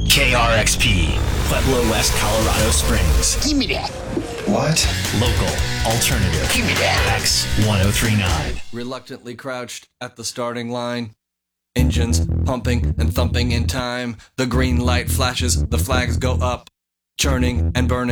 KRXP, Pueblo West, Colorado Springs. Give me that. What? Local, alternative. Give me that. X1039. Reluctantly crouched at the starting line. Engines pumping and thumping in time. The green light flashes, the flags go up. Churning and burning.